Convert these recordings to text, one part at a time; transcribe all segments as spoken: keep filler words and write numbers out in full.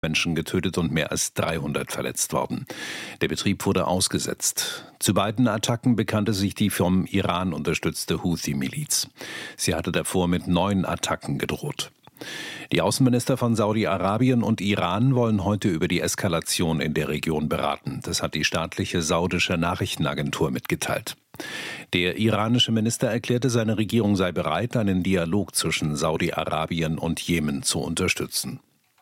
Menschen getötet und mehr als dreihundert verletzt worden. Der Betrieb wurde ausgesetzt. Zu beiden Attacken bekannte sich die vom Iran unterstützte Houthi-Miliz. Sie hatte davor mit neun Attacken gedroht. Die Außenminister von Saudi-Arabien und Iran wollen heute über die Eskalation in der Region beraten. Das hat die staatliche saudische Nachrichtenagentur mitgeteilt. Der iranische Minister erklärte, seine Regierung sei bereit, einen Dialog zwischen Saudi-Arabien und Jemen zu unterstützen.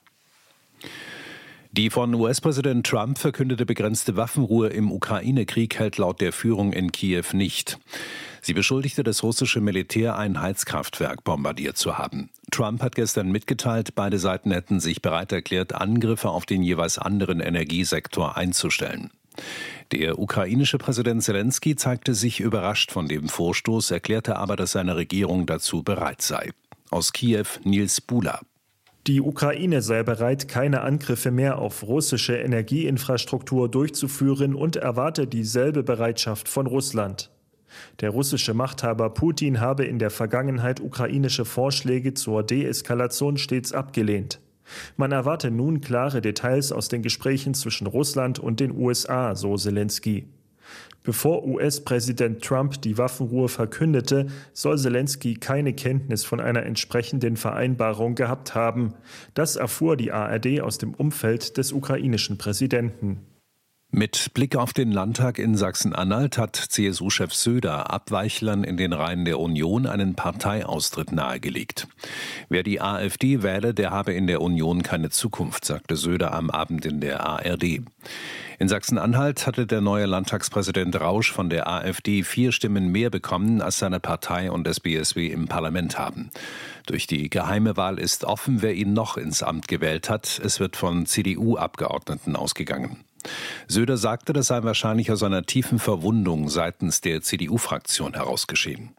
Die von U S-Präsident Trump verkündete begrenzte Waffenruhe im Ukraine-Krieg hält laut der Führung in Kiew nicht. Sie beschuldigte das russische Militär, ein Heizkraftwerk bombardiert zu haben. Trump hat gestern mitgeteilt, beide Seiten hätten sich bereit erklärt, Angriffe auf den jeweils anderen Energiesektor einzustellen. Der ukrainische Präsident Selenskyj zeigte sich überrascht von dem Vorstoß, erklärte aber, dass seine Regierung dazu bereit sei. Aus Kiew Nils Bula. Die Ukraine sei bereit, keine Angriffe mehr auf russische Energieinfrastruktur durchzuführen und erwarte dieselbe Bereitschaft von Russland. Der russische Machthaber Putin habe in der Vergangenheit ukrainische Vorschläge zur Deeskalation stets abgelehnt. Man erwarte nun klare Details aus den Gesprächen zwischen Russland und den U S A, so Selenskyj. Bevor U S-Präsident Trump die Waffenruhe verkündete, soll Selenskyj keine Kenntnis von einer entsprechenden Vereinbarung gehabt haben. Das erfuhr die A R D aus dem Umfeld des ukrainischen Präsidenten. Mit Blick auf den Landtag in Sachsen-Anhalt hat C S U-Chef Söder Abweichlern in den Reihen der Union einen Parteiaustritt nahegelegt. Wer die AfD wähle, der habe in der Union keine Zukunft, sagte Söder am Abend in der A R D. In Sachsen-Anhalt hatte der neue Landtagspräsident Rausch von der AfD vier Stimmen mehr bekommen, als seine Partei und das B S W im Parlament haben. Durch die geheime Wahl ist offen, wer ihn noch ins Amt gewählt hat. Es wird von C D U-Abgeordneten ausgegangen. Söder sagte, das sei wahrscheinlich aus einer tiefen Verwundung seitens der C D U-Fraktion herausgeschehen.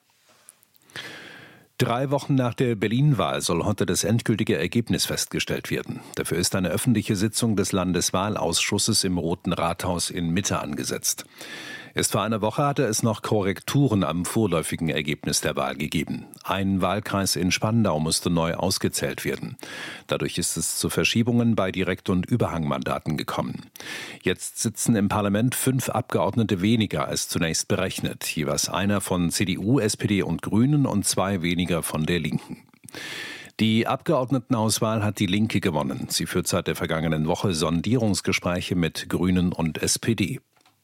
Drei Wochen nach der Berlin-Wahl soll heute das endgültige Ergebnis festgestellt werden. Dafür ist eine öffentliche Sitzung des Landeswahlausschusses im Roten Rathaus in Mitte angesetzt. Erst vor einer Woche hatte es noch Korrekturen am vorläufigen Ergebnis der Wahl gegeben. Ein Wahlkreis in Spandau musste neu ausgezählt werden. Dadurch ist es zu Verschiebungen bei Direkt- und Überhangmandaten gekommen. Jetzt sitzen im Parlament fünf Abgeordnete weniger als zunächst berechnet. Jeweils einer von C D U, S P D und Grünen und zwei weniger von der Linken. Die Abgeordnetenauswahl hat die Linke gewonnen. Sie führt seit der vergangenen Woche Sondierungsgespräche mit Grünen und S P D.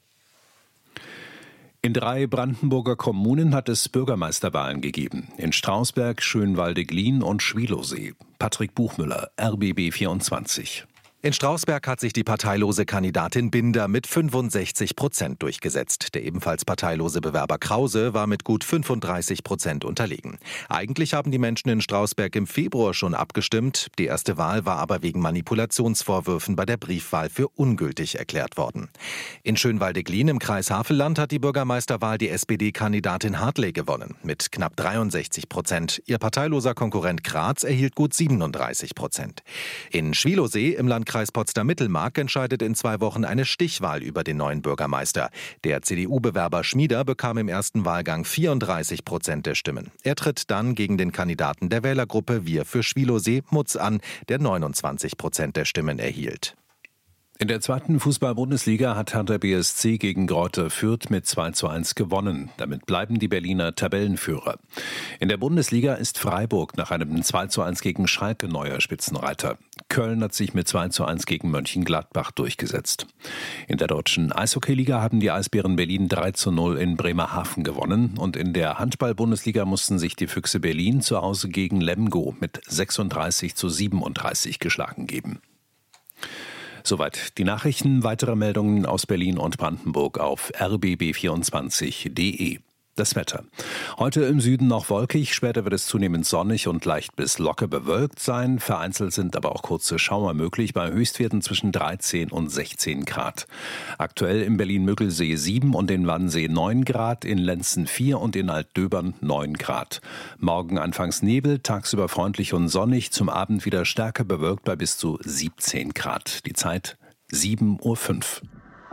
In drei Brandenburger Kommunen hat es Bürgermeisterwahlen gegeben. In Strausberg, Schönwalde-Glien und Schwielowsee. Patrick Buchmüller, R B B vierundzwanzig. In Strausberg hat sich die parteilose Kandidatin Binder mit fünfundsechzig Prozent durchgesetzt. Der ebenfalls parteilose Bewerber Krause war mit gut fünfunddreißig Prozent unterlegen. Eigentlich haben die Menschen in Strausberg im Februar schon abgestimmt. Die erste Wahl war aber wegen Manipulationsvorwürfen bei der Briefwahl für ungültig erklärt worden. In Schönwalde-Glien im Kreis Havelland hat die Bürgermeisterwahl die S P D-Kandidatin Hartley gewonnen mit knapp dreiundsechzig Prozent. Ihr parteiloser Konkurrent Graz erhielt gut siebenunddreißig Prozent. In Schwielowsee im Landkreis Potsdam-Mittelmark entscheidet in zwei Wochen eine Stichwahl über den neuen Bürgermeister. Der C D U-Bewerber Schmieder bekam im ersten Wahlgang vierunddreißig Prozent der Stimmen. Er tritt dann gegen den Kandidaten der Wählergruppe Wir für Schwielowsee Mutz an, der neunundzwanzig Prozent der Stimmen erhielt. In der zweiten Fußball-Bundesliga hat Hertha B S C gegen Greuther Fürth mit zwei zu eins gewonnen. Damit bleiben die Berliner Tabellenführer. In der Bundesliga ist Freiburg nach einem zwei zu eins gegen Schalke neuer Spitzenreiter. Köln hat sich mit zwei zu eins gegen Mönchengladbach durchgesetzt. In der deutschen Eishockeyliga haben die Eisbären Berlin drei zu null in Bremerhaven gewonnen. Und in der Handball-Bundesliga mussten sich die Füchse Berlin zu Hause gegen Lemgo mit sechsunddreißig zu siebenunddreißig geschlagen geben. Soweit die Nachrichten. Weitere Meldungen aus Berlin und Brandenburg auf r b b vierundzwanzig punkt d e. Das Wetter. Heute im Süden noch wolkig, später wird es zunehmend sonnig und leicht bis locker bewölkt sein. Vereinzelt sind aber auch kurze Schauer möglich bei Höchstwerten zwischen dreizehn und sechzehn Grad. Aktuell in Berlin-Müggelsee sieben und in Wannsee neun Grad, in Lenzen vier und in Altdöbern neun Grad. Morgen anfangs Nebel, tagsüber freundlich und sonnig, zum Abend wieder stärker bewölkt bei bis zu siebzehn Grad. Die Zeit sieben Uhr fünf.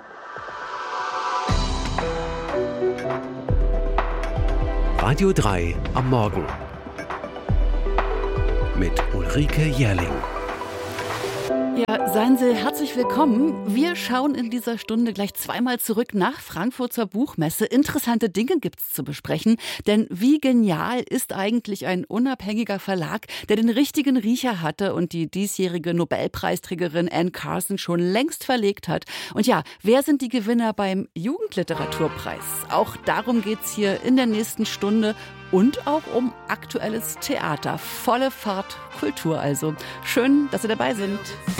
Radio drei am Morgen mit Ulrike Jährling. Ja, seien Sie herzlich willkommen. Wir schauen in dieser Stunde gleich zweimal zurück nach Frankfurt zur Buchmesse. Interessante Dinge gibt's zu besprechen, denn wie genial ist eigentlich ein unabhängiger Verlag, der den richtigen Riecher hatte und die diesjährige Nobelpreisträgerin Anne Carson schon längst verlegt hat. Und ja, wer sind die Gewinner beim Jugendliteraturpreis? Auch darum geht's hier in der nächsten Stunde. Und auch um aktuelles Theater. Volle Fahrt Kultur also. Schön, dass Sie dabei sind.